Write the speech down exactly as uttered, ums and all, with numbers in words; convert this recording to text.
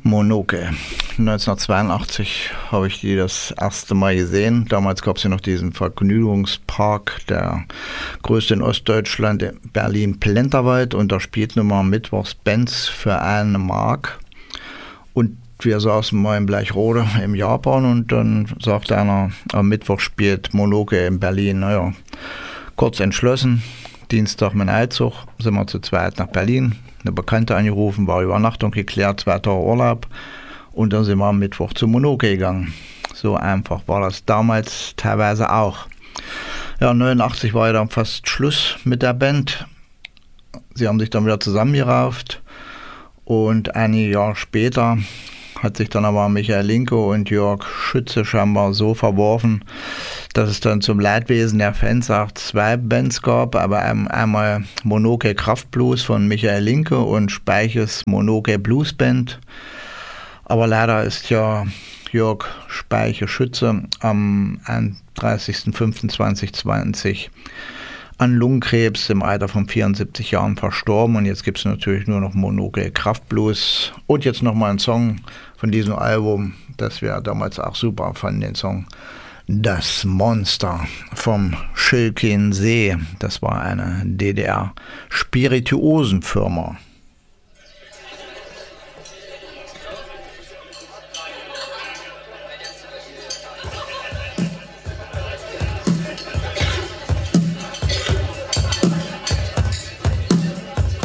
Monoke. neunzehnhundertzweiundachtzig habe ich die das erste Mal gesehen. Damals gab es ja noch diesen Vergnügungspark, der größte in Ostdeutschland, Berlin-Plenterwald. Und da spielt nun mal mittwochs Bands für eine Mark. Und wir saßen mal in Bleichrode im Japan und dann sagt einer, am Mittwoch spielt Monoke in Berlin. Naja, kurz entschlossen, Dienstag mit dem Eilzug, sind wir zu zweit nach Berlin. Eine Bekannte angerufen, war Übernachtung geklärt, zwei Tage Urlaub und dann sind wir am Mittwoch zu Monoke gegangen. So einfach war das damals teilweise auch. Ja, neunundachtzig war ja dann fast Schluss mit der Band. Sie haben sich dann wieder zusammengerauft und einige Jahre später hat sich dann aber Michael Linke und Jörg Schütze scheinbar so verworfen, dass es dann zum Leidwesen der Fans auch zwei Bands gab, aber einmal Monoke Kraftblues von Michael Linke und Speiches Monoke Blues Band. Aber leider ist ja Jörg Speiche Schütze am einunddreißigsten fünften zweitausendzwanzig an Lungenkrebs im Alter von vierundsiebzig Jahren verstorben. Und jetzt gibt es natürlich nur noch Monoke Kraftblues. Und jetzt nochmal ein Song von diesem Album, das wir damals auch super fanden, den Song Das Monster vom Schilkinsee. Das war eine D D R-Spirituosenfirma.